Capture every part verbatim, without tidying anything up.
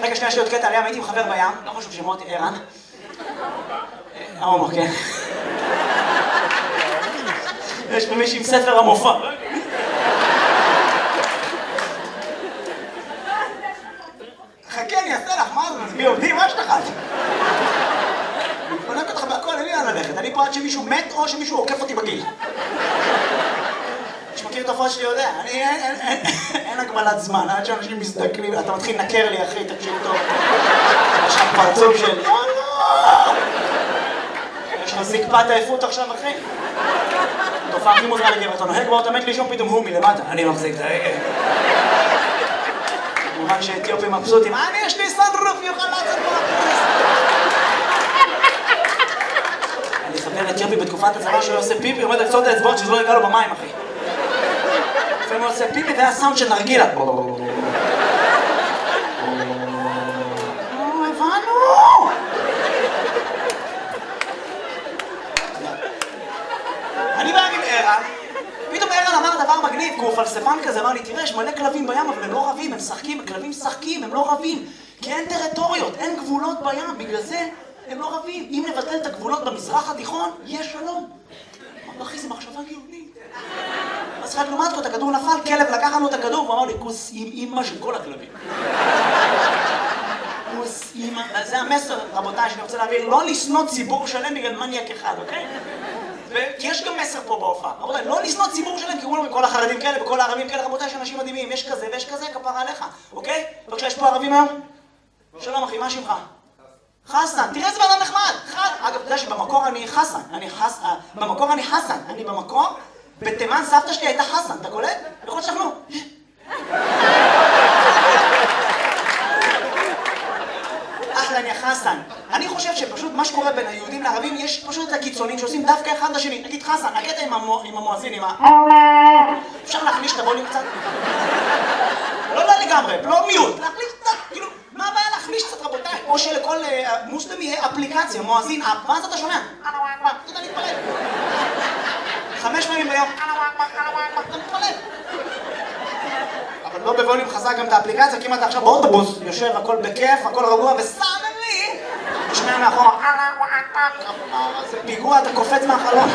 רגע, שנייה, יש לי עוד קטע עליהם, הייתי עם חבר בים, לא חשוב שמות, ערן. ההומו, כן. יש פה מישהי עם ספר המופע. חכה, אני אעשה לך, מה זה? מזמי עובדים, מה יש לך? אני מתפנק אותך בהכל, אין לי לאן ללכת. אני פה עד שמישהו מת או שמישהו עוקף אותי בגיל. מי שמכיר את ההופעות שלי יודע, אני אין הגבלת זמן, עד שאנשים מזדקנים, אתה מתחיל לנקר לי, אחי, תקשיב טוב. יש לך פרצוף של... לא, לא! יש לך זקפת עייפות עכשיו, אחי? תופעה הכי מוזרה לגבר, אתה נוהג בו, אתה מת לישון, פתאום הוא מלמטה. אני מחזיק את ההגה. כמובן שאתיופים מבסוטים, אני יש לי סנדרוף, יוכל לעשות פה הפרס. אני חבר אתיופי בתקופת הצבא שהוא עושה פיפי, עומד על קצות האצבעות שזה לא יגע לו במים, אחי. לפעמים הוא עושה פיפי והיה סאונד של נרגילה. הבנו! אני בא עם ערן, פתאום ערן אמר דבר מגניב, כי הוא פלספן כזה, אמר לי, תראה, יש מלא כלבים בים, אבל הם לא רבים, הם משחקים, כלבים משחקים, הם לא רבים, כי אין טריטוריות, אין גבולות בים, בגלל זה הם לא רבים. אם נבטל את הגבולות במזרח התיכון, יש שלום. אמר, אחי, זה מחשבה גאונית. אז חד לעומת זאת, הכדור נפל, כלב לקח לנו את הכדור, והוא אמר לי, כוס עם אימא של כל הכלבים. כוס אימא, זה המסר, רבותיי, שאני רוצה להעביר, לא לשנוא ציבור שלם בגלל מניאק אחד, אוקיי? כי יש גם מסר פה בהופעה, רבותיי, לא לשנוא ציבור שלם, כי כל החרדים כאלה וכל הערבים כאלה, רבותיי, יש אנשים מדהימים, יש כזה ויש כזה, כפרה עליך, אוקיי? בבקשה, יש פה ערבים היום? שלום אחי, מה שמך? חסן, תראה איזה בן אדם נחמד! אגב, אתה יודע שבמקור אני חסן, אני חסן, במקור אני חסן, אני במקור, בתימן סבתא שלי הייתה חסן, אתה קולט? יכול להיות שאנחנו... אחלה, יא חסן. אני חושב שפשוט מה שקורה בין היהודים לערבים, יש פשוט את הקיצונים שעושים דווקא אחד לשני. נגיד חסן, הקטע עם המואזין, עם ה... אפשר להחליש את הווליום קצת? לא, לא לגמרי, לא מיוט, להחליש קצת, כאילו, מה הבעיה להחליש קצת רבותיי? או שלכל מוסלם יהיה אפליקציה, מואזין, מה זה אתה שומע? אתה יודע להתפלל. חמש פעמים ביום. אתה מתפלל. אבל לא בווליום חזק גם את האפליקציה, כמעט עכשיו באוטובוס, יושב, הכל בכיף, הכל רגוע, וסאנלי! תשמע מאחורה, זה פיגוע, אתה קופץ מהחלון.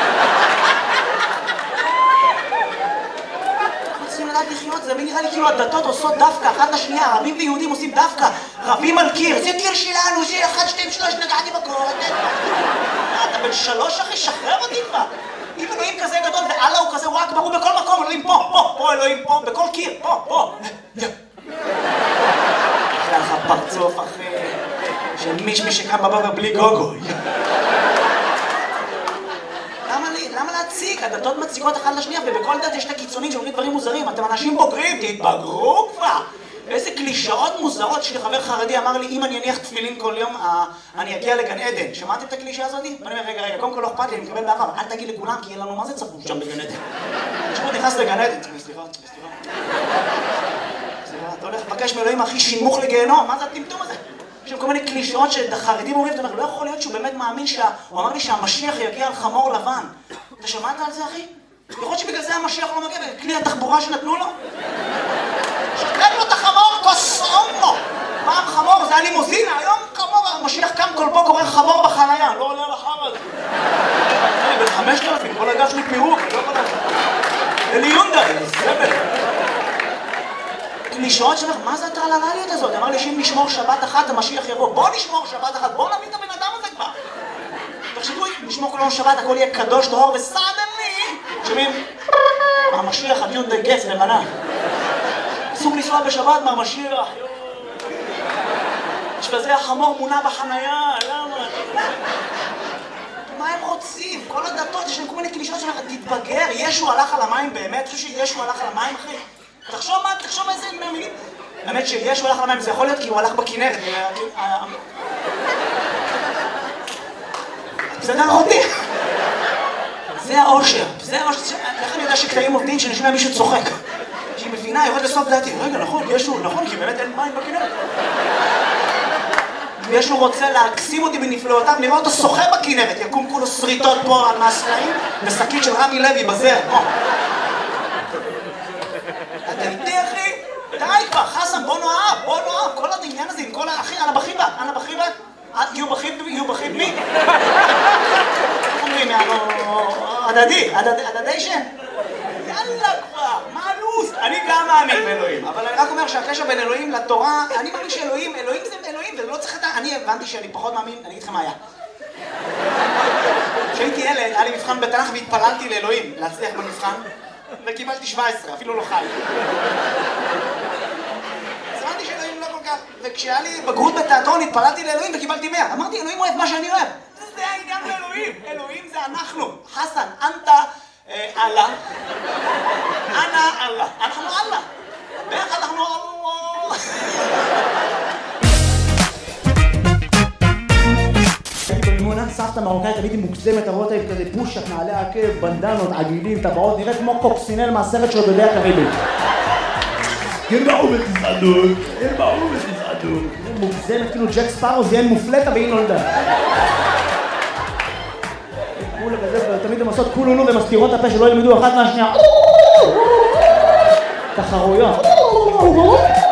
אנחנו צריכים לדעת לחיות, זה נראה לי כאילו הדתות עושות דווקא, אחת לשנייה, ערבים ויהודים עושים דווקא, רבים על קיר, זה קיר שלנו, זה אחד, שתיים, שלוש, נגעתי בקור, אתה בן שלוש אחי, שחרר אותי כבר. אם אלוהים כזה גדול ואללה הוא כזה, הוא רק ברור בכל מקום, אלוהים פה, פה, פה אלוהים פה, בכל קיר, פה, פה. אחלה לך פרצוף אחי, של מישמי שקם בבוקר בלי גוגו. למה להציג? הדתות מציקות אחת לשנייה, ובכל דת יש את הקיצונים שאומרים דברים מוזרים. אתם אנשים בוגרים, תתבגרו כבר. איזה קלישאות מוזרות שלי חבר חרדי אמר לי, אם אני אניח תפילין כל יום, אני אגיע לגן עדן. שמעתם את הקלישה הזאת? ואני אומר, רגע, רגע, קודם כל לא אכפת לי, אני מקבל בעבר, אל תגיד לכולם, כי אין לנו מה זה צפוף שם בגן עדן. תשמעו, נכנס לגן עדן. סליחה, סליחה. סליחה, אתה הולך לבקש מאלוהים הכי שימוך לגיהנום, מה זה הטמטום הזה? יש שם כל מיני קלישאות שחרדים אומרים, אתה אומר, לא יכול להיות שהוא באמת מאמין שה... הוא אמר לי שהמשיח יגיע על חמור לבן. אתה שמעת על זה, אחי? יכול להיות שבגלל זה המשיח לא מגיע, וכלי התחבורה שנתנו לו? שתראה לו את החמור, כוס אומו! פעם חמור, זה היה לימוזינה, היום חמור, המשיח קם כל פה קורא חמור בחנייה, לא עולה על החם הזה. אני בן חמשת אלפים, כל הגב שלי פירוק, אני לא יכול לדעת. אלי יונדאי, זבל. קלישאות שלך, מה זה הטרללליות הזאת? אמר לי שאם נשמור שבת אחת, המשיח יבוא. בוא נשמור שבת אחת, בוא נביא את הבן אדם הזה כבר. תחשבו, נשמור כל יום שבת, הכל יהיה קדוש, טהור וסדני. שומעים? המשיח, היונדאי גץ, לבנה. אסור לנסוע בשבת מהמשיח. יש בזה החמור מונע בחנייה, למה? מה הם רוצים? כל הדתות, יש להם כל מיני קלישות שלך, תתבגר, ישו הלך על המים באמת? אתה חושב שישו הלך על המים, אחי? תחשוב מה, תחשוב איזה מילים. האמת שישו הלך על המים, זה יכול להיות כי הוא הלך בכנרת. זה גם אותי. זה האושר, זה האושר. איך אני יודע שקטעים עובדים שנשמע מישהו צוחק? שהיא מבינה, יורד לסוף דעתי. רגע, נכון, ישו, נכון, כי באמת אין מים בכנרת. וישו רוצה להקסים אותי בנפלאותיו, נראה אותו שוחה בכנרת, יקום כולו שריטות פה על מהסלעים, ושקית של רמי לוי בזר, פה. אתה איתי, אחי? די כבר, חסן, בוא נאהב, בוא נאהב, כל עוד העניין הזה הדדי, הדדיישן. יאללה כבר, מה הלו"ז? אני גם מאמין באלוהים, אבל אני רק אומר שהקשר בין אלוהים לתורה, אני מאמין שאלוהים, אלוהים זה אלוהים, ולא צריך את ה... אני הבנתי שאני פחות מאמין, אני אגיד לכם מה היה. כשהייתי ילד, היה לי מבחן בתנ"ך והתפללתי לאלוהים, להצליח במבחן, וקיבלתי שבע עשרה, אפילו לא חי. אז הבנתי שאלוהים לא כל כך, וכשהיה לי בגרות בתיאטרון התפללתי לאלוהים וקיבלתי מאה. אמרתי, אלוהים אוהב מה שאני אוהב. זה העניין לאלוהים, אלוהים זה אנחנו. חסן, אנטה, אללה. אנא אללה. אנחנו אללה. ביחד אנחנו אללה. הייתי במימונה, סבתא מרוקאית, הייתי מוגזמת, הרואות הייתי כזה פושט, נעלי עקב, בנדנות, עגילים, טבעות, נראית כמו קוקסינל מהסרט של בדרך הקריבית. ירבעו בתזעדות, ירבעו בתזעדות. מוגזמת, כאילו ג'ק ספארו זיין מופלטה והיא נולדה. כולה כזה, ותמיד הם עושות כולולו ומסתירות הפה שלא ילמדו אחת מהשנייה. תחרויות.